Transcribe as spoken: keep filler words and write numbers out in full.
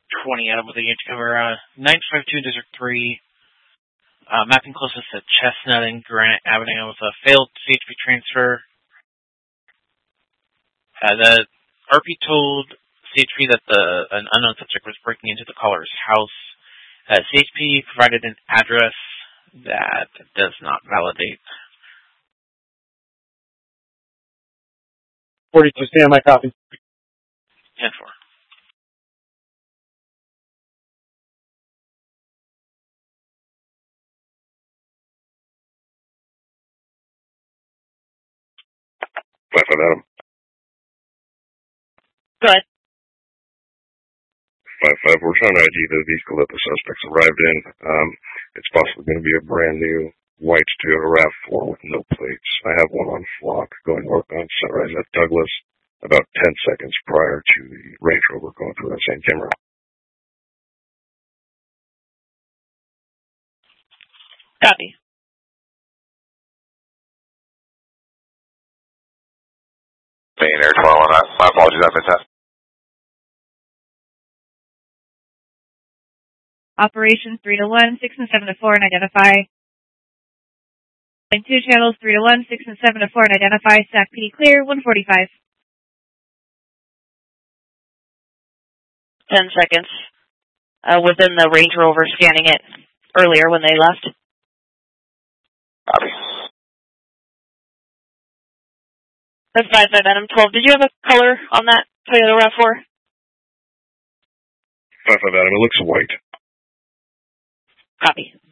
twenty out of what they get to cover. Uh, nine five two Desert three. Uh, mapping closest to Chestnut and Granite Avenue with a failed C H P transfer. Uh, the R P told C H P that the an unknown subject was breaking into the caller's house. Uh, C H P provided an address that does not validate. forty-two, stand by, copy. ten four. five five Adam. Go ahead. five five, we're trying to I D the vehicle that the suspects arrived in. Um, it's possibly going to be a brand new white Toyota RAV four with no plates. I have one on flock going northbound Sunrise at Douglas about ten seconds prior to the Range Rover going through that same camera. Copy. Main Air twelve on that. My apologies, I've been tested. Operations three to one, six and seven to four, and identify. Line two channels three to one, six and seven to four, and identify. Staff P D clear, one forty-five. Ten seconds. Uh, within the Range Rover scanning it earlier when they left. Copy. That's five five Adam twelve. Did you have a color on that Toyota RAV four? five five Adam, it looks white. Copy.